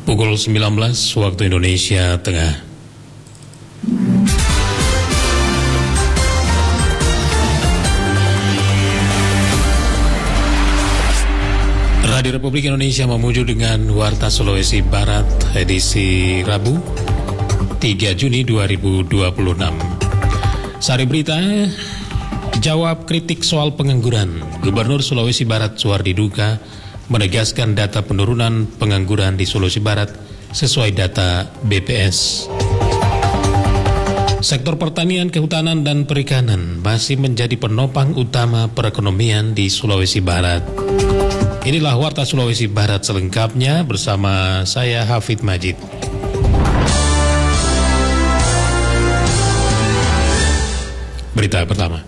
Pukul 19 waktu Indonesia Tengah. Radio Republik Indonesia memuju dengan Warta Sulawesi Barat edisi Rabu 3 Juni 2026. Sari berita, jawab kritik soal pengangguran. Gubernur Sulawesi Barat Suhardi Duka menegaskan data penurunan pengangguran di Sulawesi Barat sesuai data BPS. Sektor pertanian, kehutanan, dan perikanan masih menjadi penopang utama perekonomian di Sulawesi Barat. Inilah Warta Sulawesi Barat selengkapnya bersama saya Hafid Majid. Berita pertama.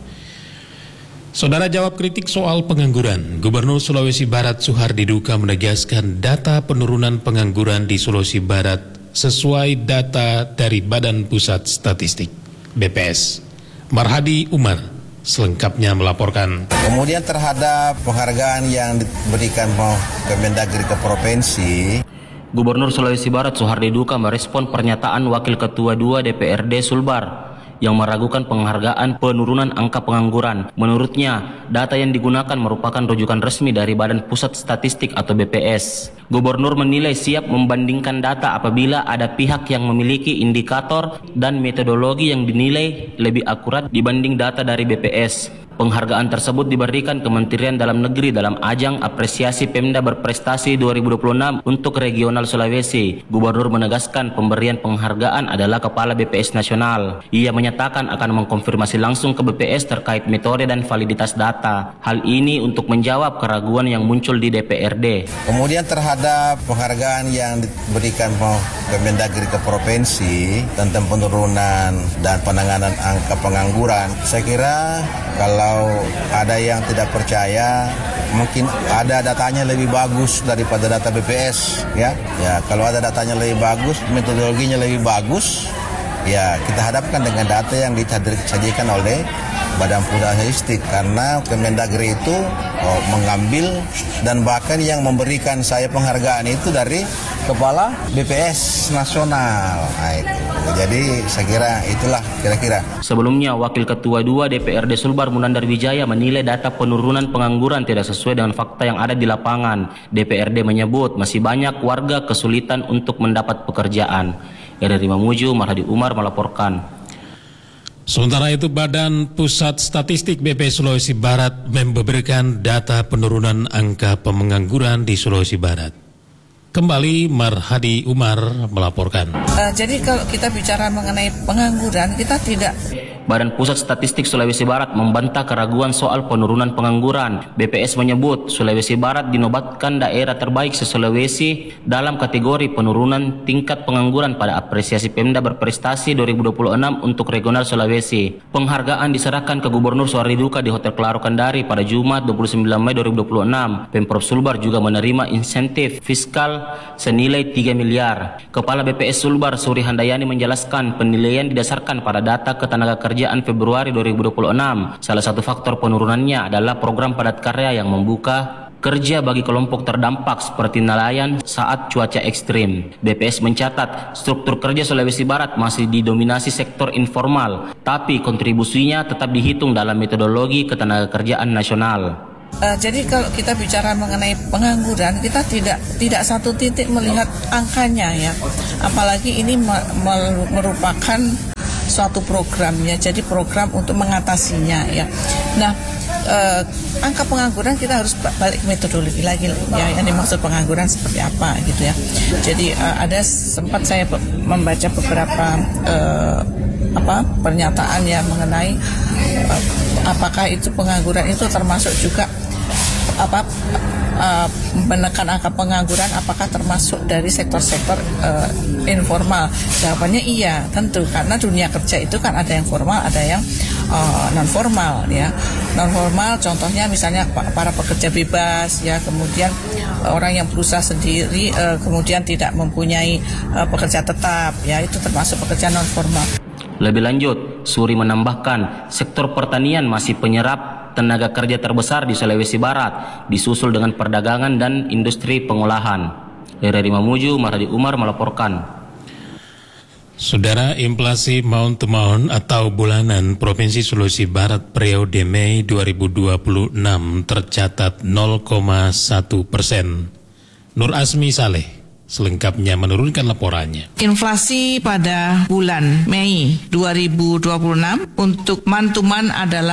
Saudara, jawab kritik soal pengangguran. Gubernur Sulawesi Barat Suhardi Duka menegaskan data penurunan pengangguran di Sulawesi Barat sesuai data dari Badan Pusat Statistik BPS. Marhadi Umar selengkapnya melaporkan. Kemudian terhadap penghargaan yang diberikan Kemendagri ke provinsi, Gubernur Sulawesi Barat Suhardi Duka merespon pernyataan Wakil Ketua 2 DPRD Sulbar yang meragukan penghargaan penurunan angka pengangguran. Menurutnya, data yang digunakan merupakan rujukan resmi dari Badan Pusat Statistik atau BPS. Gubernur menilai siap membandingkan data apabila ada pihak yang memiliki indikator dan metodologi yang dinilai lebih akurat dibanding data dari BPS. Penghargaan tersebut diberikan Kementerian Dalam Negeri dalam ajang apresiasi Pemda berprestasi 2026 untuk regional Sulawesi. Gubernur menegaskan pemberian penghargaan adalah Kepala BPS Nasional. Ia menyatakan akan mengkonfirmasi langsung ke BPS terkait metode dan validitas data. Hal ini untuk menjawab keraguan yang muncul di DPRD. Kemudian terhadap penghargaan yang diberikan Kemendagri ke provinsi tentang penurunan dan penanganan angka pengangguran, saya kira kalau ada yang tidak percaya, mungkin ada datanya lebih bagus daripada data BPS, ya. Kalau ada datanya lebih bagus, metodologinya lebih bagus, ya kita hadapkan dengan data yang disajikan oleh Badan Pusat Statistik, karena Kemendagri itu mengambil dan bahkan yang memberikan saya penghargaan itu dari Kepala BPS Nasional. Nah, itu. Jadi saya kira itulah kira-kira. Sebelumnya, Wakil Ketua 2 DPRD Sulbar Munandar Wijaya menilai data penurunan pengangguran tidak sesuai dengan fakta yang ada di lapangan. DPRD menyebut masih banyak warga kesulitan untuk mendapat pekerjaan. Dari Mamuju, Marhadi Umar melaporkan. Sementara itu, Badan Pusat Statistik BP Sulawesi Barat memberikan data penurunan angka pengangguran di Sulawesi Barat. Kembali Marhadi Umar melaporkan. Jadi kalau kita bicara mengenai pengangguran, kita tidak. Badan Pusat Statistik Sulawesi Barat membantah keraguan soal penurunan pengangguran. BPS menyebut Sulawesi Barat dinobatkan daerah terbaik se-Sulawesi dalam kategori penurunan tingkat pengangguran pada apresiasi Pemda berprestasi 2026 untuk regional Sulawesi. Penghargaan diserahkan ke Gubernur Suhardi Duka di Hotel Claro Kendari pada Jumat 29 Mei 2026. Pemprov Sulbar juga menerima insentif fiskal senilai 3 miliar. Kepala BPS Sulbar Suri Handayani menjelaskan penilaian didasarkan pada data ketenaga kerjaan Februari 2026. Salah satu faktor penurunannya adalah program padat karya yang membuka kerja bagi kelompok terdampak seperti nelayan saat cuaca ekstrim. BPS mencatat struktur kerja Sulawesi Barat masih didominasi sektor informal, tapi kontribusinya tetap dihitung dalam metodologi ketenagakerjaan nasional. Jadi kalau kita bicara mengenai pengangguran, kita tidak satu titik melihat angkanya, ya. Apalagi ini merupakan suatu program, ya. Jadi program untuk mengatasinya, ya. Nah, angka pengangguran kita harus balik metodologi lagi, ya. Yang dimaksud pengangguran seperti apa, gitu, ya. Jadi ada sempat saya membaca beberapa pernyataan ya mengenai apakah itu pengangguran itu termasuk juga menekan angka pengangguran, apakah termasuk dari sektor-sektor informal? Jawabannya iya, tentu, karena dunia kerja itu kan ada yang formal, ada yang non formal, ya. Non formal contohnya misalnya para pekerja bebas, ya, kemudian orang yang berusaha sendiri, kemudian tidak mempunyai pekerja tetap, ya, itu termasuk pekerja non formal. Lebih lanjut, Suri menambahkan, sektor pertanian masih penyerap tenaga kerja terbesar di Sulawesi Barat, disusul dengan perdagangan dan industri pengolahan. RRI Mamuju, Marhadi Umar melaporkan. Saudara, inflasi month-to-month atau bulanan Provinsi Sulawesi Barat periode Mei 2026 tercatat 0,1%. Nur Asmi Saleh selengkapnya menurunkan laporannya. Inflasi pada bulan Mei 2026 untuk month-to-month adalah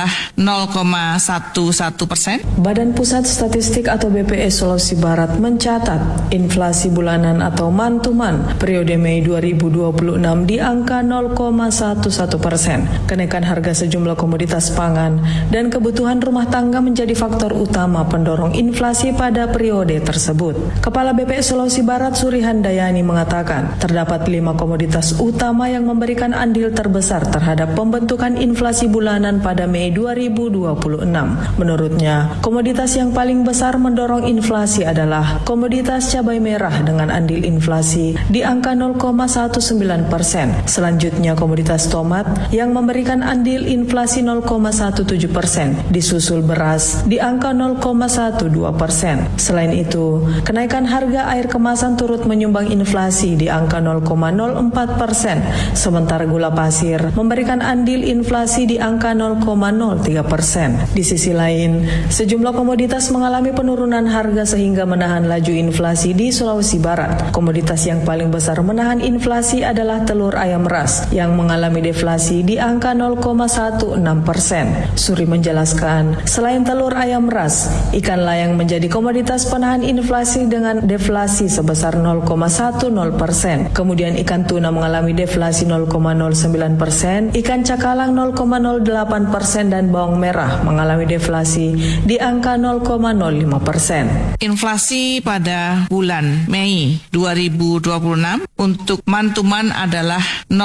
0,11%. Badan Pusat Statistik atau BPS Sulawesi Barat mencatat inflasi bulanan atau month-to-month periode Mei 2026 di angka 0,11%. Kenaikan harga sejumlah komoditas pangan dan kebutuhan rumah tangga menjadi faktor utama pendorong inflasi pada periode tersebut. Kepala BPS Sulawesi Barat Suri Handayani mengatakan terdapat 5 komoditas utama yang memberikan andil terbesar terhadap pembentukan inflasi bulanan pada Mei 2026. Menurutnya, komoditas yang paling besar mendorong inflasi adalah komoditas cabai merah dengan andil inflasi di angka 0,19%. Selanjutnya komoditas tomat yang memberikan andil inflasi 0,17%, disusul beras di angka 0,12%. Selain itu, kenaikan harga air kemasan turut menyumbang inflasi di angka 0,04%, sementara gula pasir memberikan andil inflasi di angka 0,03%. Di sisi lain, sejumlah komoditas mengalami penurunan harga sehingga menahan laju inflasi di Sulawesi Barat. Komoditas yang paling besar menahan inflasi adalah telur ayam ras yang mengalami deflasi di angka 0,16%. Suri menjelaskan, selain telur ayam ras, ikan layang menjadi komoditas penahan inflasi dengan deflasi sebesar 0,10%. Kemudian ikan tuna mengalami deflasi 0,09%, ikan cakalang 0,08% dan bawang merah mengalami deflasi di angka 0,05%. Inflasi pada bulan Mei 2026 untuk month-to-month adalah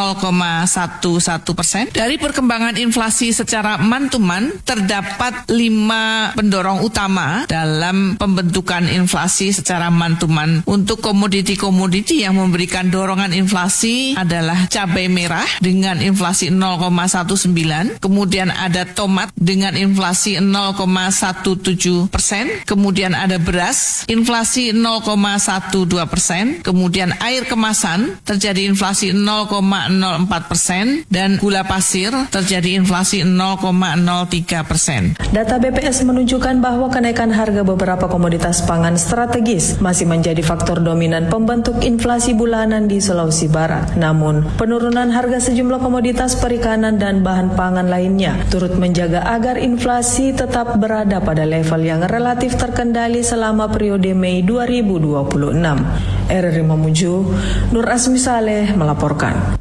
0,11%. Dari perkembangan inflasi secara month-to-month terdapat 5 pendorong utama dalam pembentukan inflasi secara month-to-month. Untuk komoditi-komoditi yang memberikan dorongan inflasi adalah cabai merah dengan inflasi 0,19%, kemudian ada tomat dengan inflasi 0,17%, kemudian ada beras inflasi 0,12%, kemudian air kemasan terjadi inflasi 0,04% dan gula pasir terjadi inflasi 0,03%. Data BPS menunjukkan bahwa kenaikan harga beberapa komoditas pangan strategis masih menjadi faktor dominan pembentuk inflasi bulanan di Sulawesi Barat. Namun, penurunan harga sejumlah komoditas perikanan dan bahan pangan lainnya turut menjaga agar inflasi tetap berada pada level yang relatif terkendali selama periode Mei 2026. RRI Mamuju, Nur Asmi Saleh melaporkan.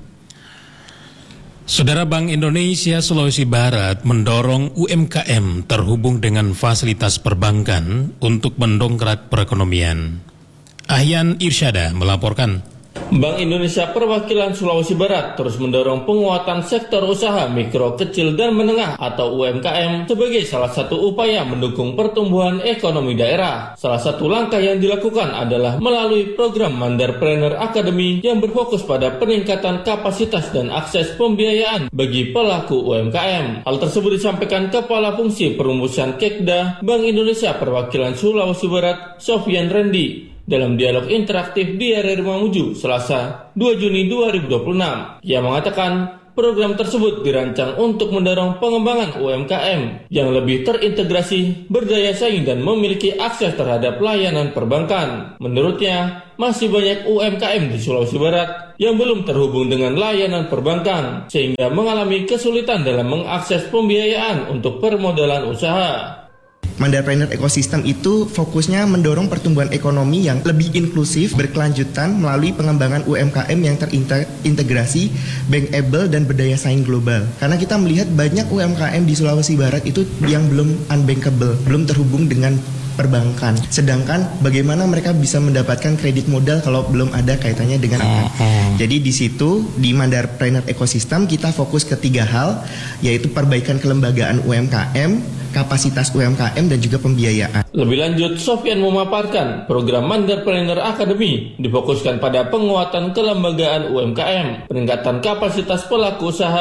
Saudara, Bank Indonesia Sulawesi Barat mendorong UMKM terhubung dengan fasilitas perbankan untuk mendongkrak perekonomian. Ahyan Irsyada melaporkan. Bank Indonesia Perwakilan Sulawesi Barat terus mendorong penguatan sektor usaha mikro, kecil, dan menengah atau UMKM sebagai salah satu upaya mendukung pertumbuhan ekonomi daerah. Salah satu langkah yang dilakukan adalah melalui program Mandarpreneur Academy yang berfokus pada peningkatan kapasitas dan akses pembiayaan bagi pelaku UMKM. Hal tersebut disampaikan Kepala Fungsi Perumusan Kekda Bank Indonesia Perwakilan Sulawesi Barat, Sofian Rendi, dalam dialog interaktif di RRI Mamuju Selasa 2 Juni 2026. Ia mengatakan program tersebut dirancang untuk mendorong pengembangan UMKM yang lebih terintegrasi, berdaya saing, dan memiliki akses terhadap layanan perbankan. Menurutnya, masih banyak UMKM di Sulawesi Barat yang belum terhubung dengan layanan perbankan, sehingga mengalami kesulitan dalam mengakses pembiayaan untuk permodalan usaha. Mandarpreneur Ecosystem itu fokusnya mendorong pertumbuhan ekonomi yang lebih inklusif, berkelanjutan melalui pengembangan UMKM yang terintegrasi, bankable, dan berdaya saing global. Karena kita melihat banyak UMKM di Sulawesi Barat itu yang belum unbankable, belum terhubung dengan perbankan. Sedangkan bagaimana mereka bisa mendapatkan kredit modal kalau belum ada kaitannya dengan Jadi di situ di Mandarpreneur Ecosystem kita fokus ke 3 hal, yaitu perbaikan kelembagaan UMKM, kapasitas UMKM, dan juga pembiayaan. Lebih lanjut, Sofian memaparkan program Mandarpreneur Academy difokuskan pada penguatan kelembagaan UMKM, peningkatan kapasitas pelaku usaha,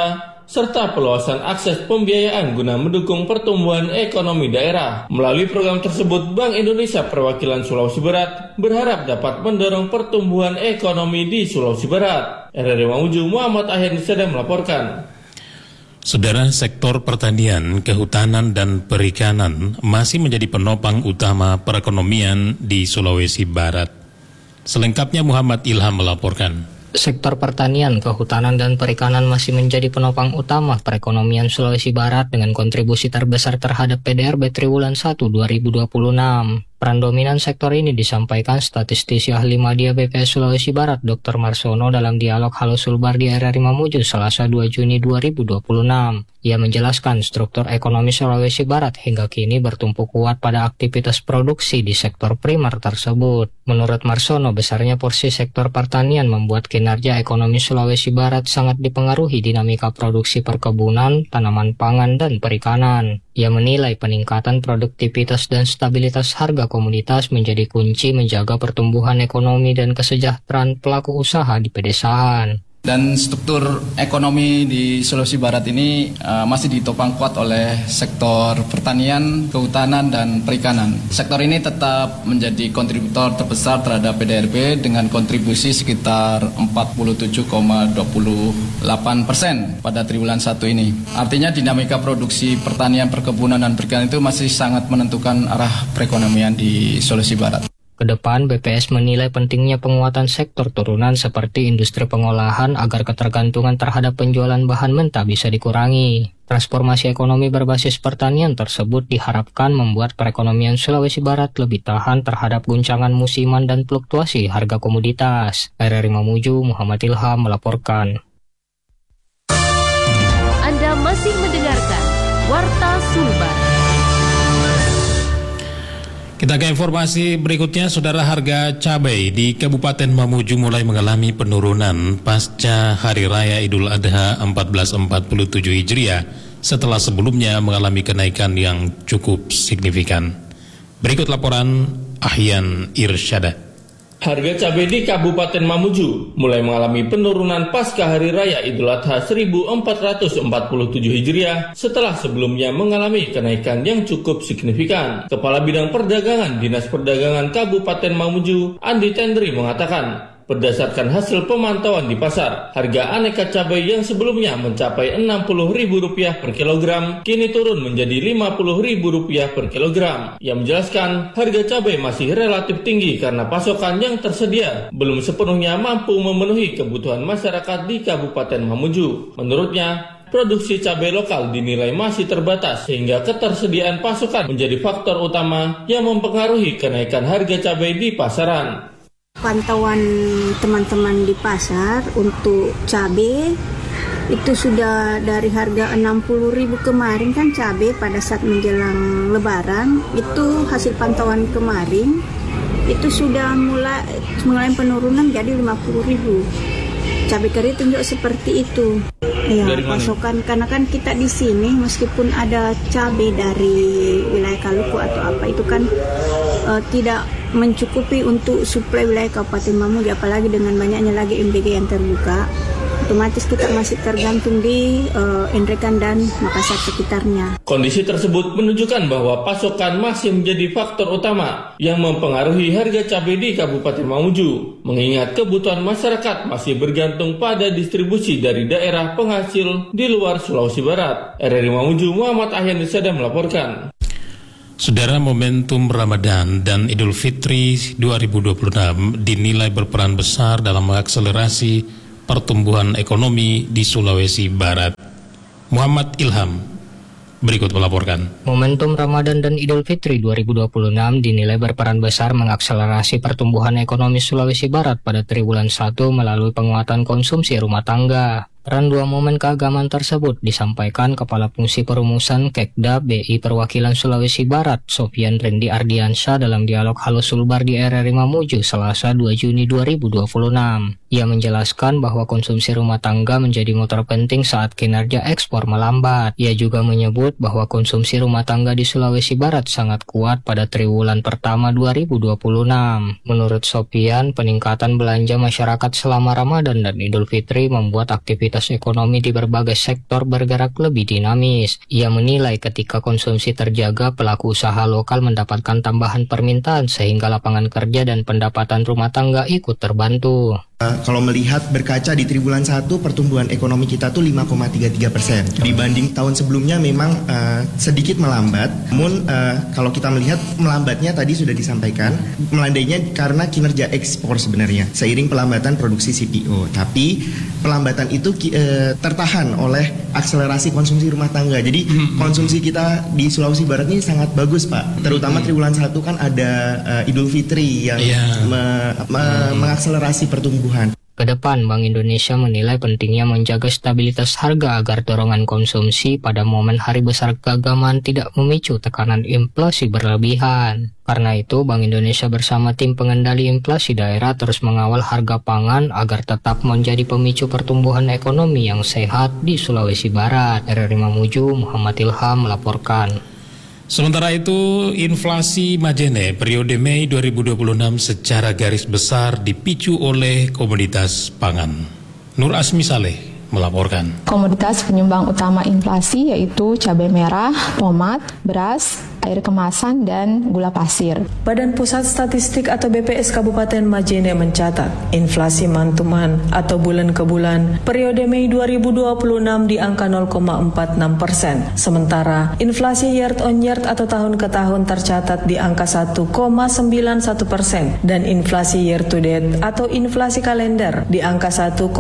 serta perluasan akses pembiayaan guna mendukung pertumbuhan ekonomi daerah. Melalui program tersebut, Bank Indonesia Perwakilan Sulawesi Barat berharap dapat mendorong pertumbuhan ekonomi di Sulawesi Barat. RRI Mamuju, Muhammad Ahyan sedang melaporkan. Saudara, sektor pertanian, kehutanan, dan perikanan masih menjadi penopang utama perekonomian di Sulawesi Barat. Selengkapnya Muhammad Ilham melaporkan. Sektor pertanian, kehutanan, dan perikanan masih menjadi penopang utama perekonomian Sulawesi Barat dengan kontribusi terbesar terhadap PDRB Triwulan 1 2026. Peran dominan sektor ini disampaikan statistisi ahli media BPS Sulawesi Barat Dr. Marsono dalam dialog Halo Sulbar di RRI Mamuju Selasa 2 Juni 2026. Ia menjelaskan struktur ekonomi Sulawesi Barat hingga kini bertumpu kuat pada aktivitas produksi di sektor primer tersebut. Menurut Marsono, besarnya porsi sektor pertanian membuat kinerja ekonomi Sulawesi Barat sangat dipengaruhi dinamika produksi perkebunan, tanaman pangan, dan perikanan. Ia menilai peningkatan produktivitas dan stabilitas harga komoditas menjadi kunci menjaga pertumbuhan ekonomi dan kesejahteraan pelaku usaha di pedesaan. Dan struktur ekonomi di Sulawesi Barat ini masih ditopang kuat oleh sektor pertanian, kehutanan, dan perikanan. Sektor ini tetap menjadi kontributor terbesar terhadap PDRB dengan kontribusi sekitar 47,28% pada triwulan 1 ini. Artinya dinamika produksi pertanian, perkebunan, dan perikanan itu masih sangat menentukan arah perekonomian di Sulawesi Barat. Kedepan, BPS menilai pentingnya penguatan sektor turunan seperti industri pengolahan agar ketergantungan terhadap penjualan bahan mentah bisa dikurangi. Transformasi ekonomi berbasis pertanian tersebut diharapkan membuat perekonomian Sulawesi Barat lebih tahan terhadap guncangan musiman dan fluktuasi harga komoditas. RRI Mamuju, Muhammad Ilham melaporkan. Anda masih mendengarkan Warta Sulbar. Kita ke informasi berikutnya, saudara. Harga cabai di Kabupaten Mamuju mulai mengalami penurunan pasca Hari Raya Idul Adha 1447 Hijriah setelah sebelumnya mengalami kenaikan yang cukup signifikan. Berikut laporan Ahyan Irsyada. Harga cabai di Kabupaten Mamuju mulai mengalami penurunan pasca Hari Raya Idul Adha 1447 Hijriah setelah sebelumnya mengalami kenaikan yang cukup signifikan. Kepala Bidang Perdagangan Dinas Perdagangan Kabupaten Mamuju, Andi Tendri, mengatakan, berdasarkan hasil pemantauan di pasar, harga aneka cabai yang sebelumnya mencapai Rp60.000 per kilogram kini turun menjadi Rp50.000 per kilogram. Ia menjelaskan harga cabai masih relatif tinggi karena pasokan yang tersedia belum sepenuhnya mampu memenuhi kebutuhan masyarakat di Kabupaten Mamuju. Menurutnya, produksi cabai lokal dinilai masih terbatas sehingga ketersediaan pasokan menjadi faktor utama yang mempengaruhi kenaikan harga cabai di pasaran. Pantauan teman-teman di pasar untuk cabai itu sudah dari harga 60.000 kemarin kan cabai pada saat menjelang lebaran, itu hasil pantauan kemarin itu sudah mulai penurunan jadi 50.000. Cabai kering tunjuk seperti itu. Ya, pasokan karena kan kita di sini meskipun ada cabai dari wilayah Kaluku atau apa itu kan tidak mencukupi untuk suplai wilayah Kabupaten Mamuju, apalagi dengan banyaknya lagi MBG yang terbuka, otomatis kita masih tergantung di Enrekan dan Makassar sekitarnya. Kondisi tersebut menunjukkan bahwa pasokan masih menjadi faktor utama yang mempengaruhi harga cabai di Kabupaten Mamuju, mengingat kebutuhan masyarakat masih bergantung pada distribusi dari daerah penghasil di luar Sulawesi Barat. RRI Mamuju, Muhammad Ahyan sedang melaporkan. Saudara, momentum Ramadan dan Idul Fitri 2026 dinilai berperan besar dalam mengakselerasi pertumbuhan ekonomi di Sulawesi Barat. Muhammad Ilham berikut melaporkan. Momentum Ramadan dan Idul Fitri 2026 dinilai berperan besar mengakselerasi pertumbuhan ekonomi Sulawesi Barat pada triwulan 1 melalui penguatan konsumsi rumah tangga. Peran dua momen keagamaan tersebut disampaikan Kepala Fungsi Perumusan Kekda BI Perwakilan Sulawesi Barat, Sofian Rendi Ardiansyah dalam dialog Halo Sulbar di RRI Mamuju Selasa 2 Juni 2026. Ia menjelaskan bahwa konsumsi rumah tangga menjadi motor penting saat kinerja ekspor melambat. Ia juga menyebut bahwa konsumsi rumah tangga di Sulawesi Barat sangat kuat pada triwulan pertama 2026. Menurut Sofian, peningkatan belanja masyarakat selama Ramadan dan Idul Fitri membuat aktivitas aktivitas ekonomi di berbagai sektor bergerak lebih dinamis. Ia menilai ketika konsumsi terjaga, pelaku usaha lokal mendapatkan tambahan permintaan sehingga lapangan kerja dan pendapatan rumah tangga ikut terbantu. Kalau melihat berkaca di triwulan 1, pertumbuhan ekonomi kita tuh 5,33%. Dibanding tahun sebelumnya memang sedikit melambat. Namun kalau kita melihat melambatnya tadi sudah disampaikan, melandainya karena kinerja ekspor sebenarnya, seiring pelambatan produksi CPO. Tapi pelambatan itu tertahan oleh akselerasi konsumsi rumah tangga. Jadi konsumsi kita di Sulawesi Barat ini sangat bagus, Pak. Terutama triwulan 1 kan ada Idul Fitri yang mengakselerasi pertumbuhan. Kedepan, Bank Indonesia menilai pentingnya menjaga stabilitas harga agar dorongan konsumsi pada momen hari besar keagamaan tidak memicu tekanan inflasi berlebihan. Karena itu, Bank Indonesia bersama tim pengendali inflasi daerah terus mengawal harga pangan agar tetap menjadi pemicu pertumbuhan ekonomi yang sehat di Sulawesi Barat. RRI Mamuju, Muhammad Ilham melaporkan. Sementara itu, inflasi Majene periode Mei 2026 secara garis besar dipicu oleh komoditas pangan. Nur Asmi Saleh melaporkan. Komoditas penyumbang utama inflasi yaitu cabai merah, tomat, beras, air kemasan, dan gula pasir. Badan Pusat Statistik atau BPS Kabupaten Majene mencatat inflasi month-to-month atau bulan ke bulan periode Mei 2026 di angka 0,46%. Sementara inflasi year-on-year atau tahun ke tahun tercatat di angka 1,91% dan inflasi year-to-date atau inflasi kalender di angka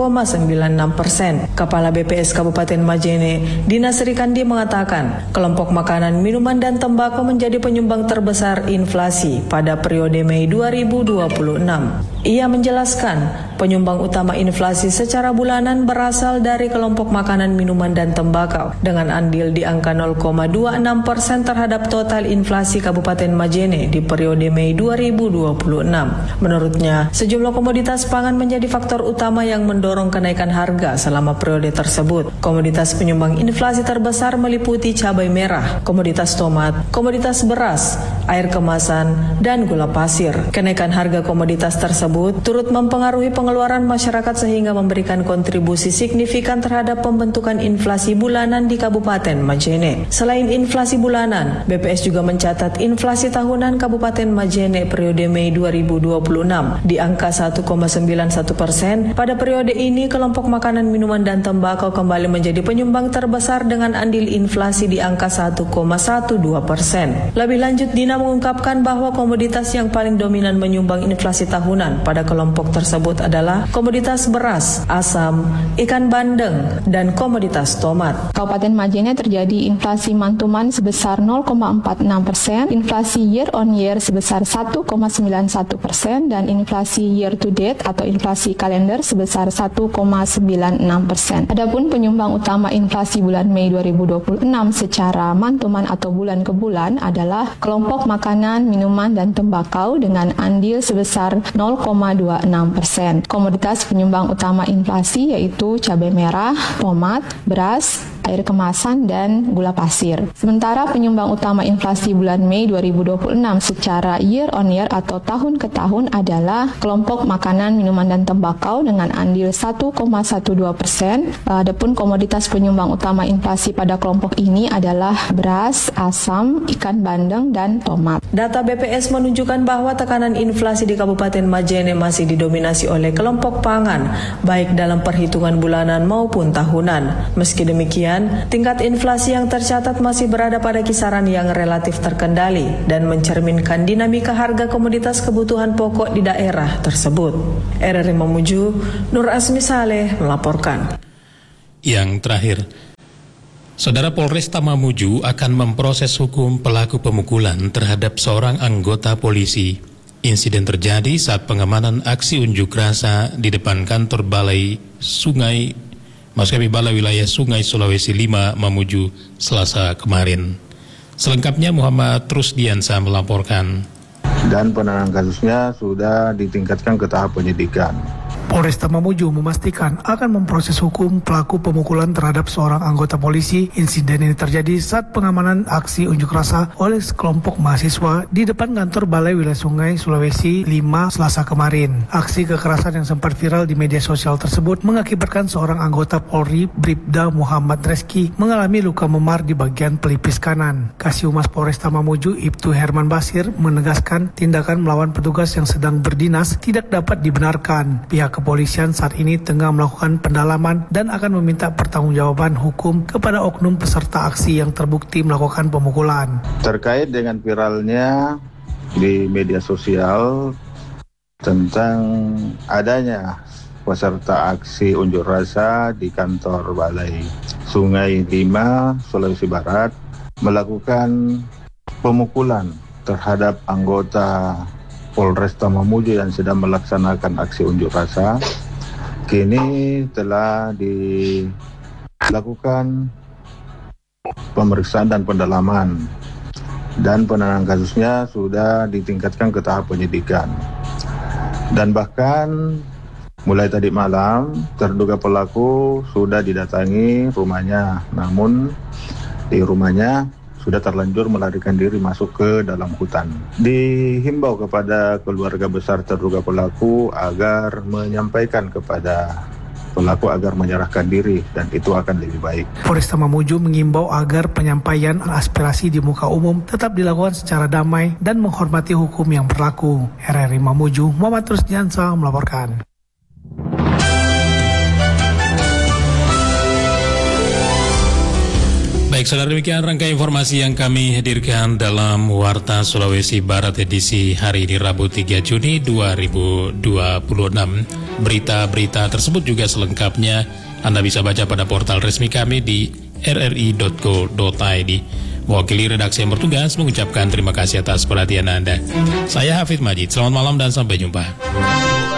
1,96%. Kepala BPS Kabupaten Majene, Dinas Rikandi mengatakan kelompok makanan, minuman, dan tembakau menjadi penyumbang terbesar inflasi pada periode Mei 2026. Ia menjelaskan penyumbang utama inflasi secara bulanan berasal dari kelompok makanan, minuman, dan tembakau dengan andil di angka 0,26% terhadap total inflasi Kabupaten Majene di periode Mei 2026. Menurutnya, sejumlah komoditas pangan menjadi faktor utama yang mendorong kenaikan harga selama periode tersebut. Komoditas penyumbang inflasi terbesar meliputi cabai merah, komoditas tomat, komoditas beras, air kemasan, dan gula pasir. Kenaikan harga komoditas tersebut turut mempengaruhi pengeluaran masyarakat sehingga memberikan kontribusi signifikan terhadap pembentukan inflasi bulanan di Kabupaten Majene. Selain inflasi bulanan, BPS juga mencatat inflasi tahunan Kabupaten Majene periode Mei 2026 di angka 1,91%. Pada periode ini, kelompok makanan, minuman, dan tembakau kembali menjadi penyumbang terbesar dengan andil inflasi di angka 1,12%. Lebih lanjut, Dina mengungkapkan bahwa komoditas yang paling dominan menyumbang inflasi tahunan pada kelompok tersebut adalah komoditas beras, asam, ikan bandeng, dan komoditas tomat. Kabupaten Majene terjadi inflasi month-to-month sebesar 0,46%, inflasi year-on-year sebesar 1,91%, dan inflasi year-to-date atau inflasi kalender sebesar 1,96%. Adapun penyumbang utama inflasi bulan Mei 2026 secara month-to-month atau bulan ke bulan adalah kelompok makanan, minuman, dan tembakau dengan andil sebesar 0,26%. Komoditas penyumbang utama inflasi yaitu cabai merah, tomat, beras, air kemasan, dan gula pasir. Sementara penyumbang utama inflasi bulan Mei 2026 secara year-on-year atau tahun ke tahun adalah kelompok makanan, minuman, dan tembakau dengan andil 1,12%. Adapun komoditas penyumbang utama inflasi pada kelompok ini adalah beras, asam, ikan bandeng, dan tomat. Data BPS menunjukkan bahwa tekanan inflasi di Kabupaten Majene masih didominasi oleh kelompok pangan, baik dalam perhitungan bulanan maupun tahunan. Meski demikian, tingkat inflasi yang tercatat masih berada pada kisaran yang relatif terkendali dan mencerminkan dinamika harga komoditas kebutuhan pokok di daerah tersebut. RRI Mamuju, Nur Asmi Saleh melaporkan. Yang terakhir, Saudara, Polresta Mamuju akan memproses hukum pelaku pemukulan terhadap seorang anggota polisi. Insiden terjadi saat pengamanan aksi unjuk rasa di depan kantor Balai Wilayah Sungai Sulawesi 5 Mamuju Selasa kemarin. Selengkapnya Muhammad Rusdiansa melaporkan. Dan penanganan kasusnya sudah ditingkatkan ke tahap penyidikan. Polresta Mamuju memastikan akan memproses hukum pelaku pemukulan terhadap seorang anggota polisi. Insiden ini terjadi saat pengamanan aksi unjuk rasa oleh sekelompok mahasiswa di depan kantor Balai Wilayah Sungai Sulawesi 5 Selasa kemarin. Aksi kekerasan yang sempat viral di media sosial tersebut mengakibatkan seorang anggota Polri, Bribda Muhammad Reski, mengalami luka memar di bagian pelipis kanan. Kasihumas Polresta Mamuju, Ibtu Herman Basir, menegaskan tindakan melawan petugas yang sedang berdinas tidak dapat dibenarkan. Pihak kepolisian saat ini tengah melakukan pendalaman dan akan meminta pertanggungjawaban hukum kepada oknum peserta aksi yang terbukti melakukan pemukulan. Terkait dengan viralnya di media sosial tentang adanya peserta aksi unjuk rasa di kantor Balai Sungai 5 Sulawesi Barat melakukan pemukulan terhadap anggota Polresta Mamuju yang sedang melaksanakan aksi unjuk rasa, kini telah dilakukan pemeriksaan dan pendalaman, dan penanganan kasusnya sudah ditingkatkan ke tahap penyidikan. Dan bahkan mulai tadi malam terduga pelaku sudah didatangi rumahnya, namun di rumahnya sudah terlanjur melarikan diri masuk ke dalam hutan. Dihimbau kepada keluarga besar terduga pelaku agar menyampaikan kepada pelaku agar menyerahkan diri, dan itu akan lebih baik. Polresta Mamuju mengimbau agar penyampaian aspirasi di muka umum tetap dilakukan secara damai dan menghormati hukum yang berlaku. RRI Mamuju, Muhammad Rusdiansa melaporkan. Baik, saudara, demikian rangkaian informasi yang kami hadirkan dalam Warta Sulawesi Barat edisi hari ini Rabu 3 Juni 2026. Berita-berita tersebut juga selengkapnya Anda bisa baca pada portal resmi kami di rri.co.id. Mewakili redaksi yang bertugas mengucapkan terima kasih atas perhatian Anda. Saya Hafid Majid, selamat malam dan sampai jumpa.